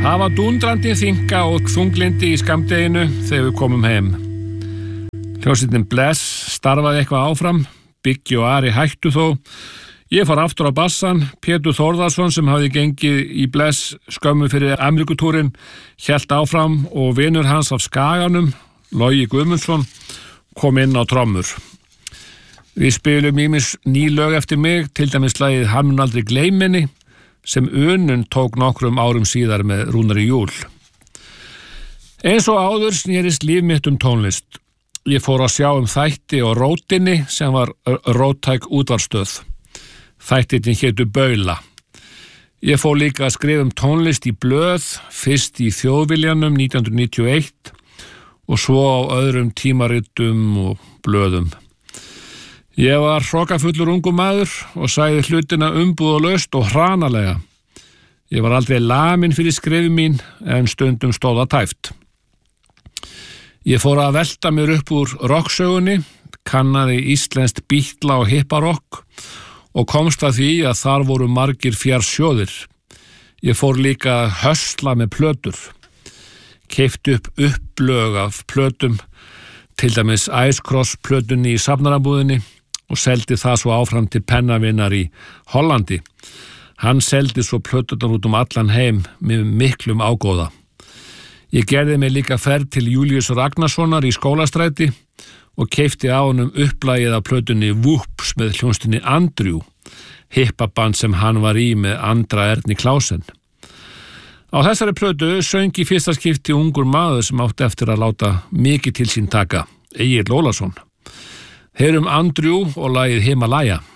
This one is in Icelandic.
Það var dúndrandi þynga og þunglindi í skammdeginu þegar við komum heim. Hljómsveitin Bless starfaði eitthvað áfram, Biggi og Ari hættu þó. Ég fór aftur á bassan, Pétur Þórðarsson sem hafði gengið í Bless skömmu fyrir Ameríkutúrin, hélt áfram og vinur hans af Skaganum, Logi Guðmundsson, kom inn á trommur. Við spilum ýmis ný lög eftir mig, til dæmis lagið Hann mun aldrei gleyminni, sem Unun tók nokkrum árum síðar með Rúnari Júl. Eins og áður snerist líf mitt tónlist. Ég fór að sjá þætti á Rótinni sem var róttæk útvarpsstöð. Þættirnir hétu Baula. Ég fór líka að skrifa tónlist í blöð, fyrst í Þjóðviljanum 1991 og svo á öðrum tímaritum og blöðum. Ég var hrokafullur ungur maður og sagði hlutina umbúðalaust og hranalega. Ég var aldrei lamin fyrir skrifi mín en stundum stóð það tæft. Ég fór að velta mér upp úr rocksögunni, kannaði íslenskt Beatla og hipparokk og komst að því að þar voru margir fjarsjóðir. Ég fór líka að hösla með plötur. Keypti upp upplög af plötum, til dæmis Ice Cross plötunni í safnarabúðinni og seldi það svo áfram til pennavinnar í Hollandi. Hann seldi svo plöturnar út allan heim með miklum ágóða. Ég gerði mig líka ferð til Júlíus Ragnarssonar í Skólastræti og keypti á honum upplagið af plötunni Whoops með hljónstinni Andrew, hippaband sem hann var í með Andra Erni Klausen. Á þessari plötu söng í fyrsta skipti ungur maður sem átti eftir að láta mikið til sín taka, Egill Ólafsson. Heyrum Andrew og lagið Himalaya.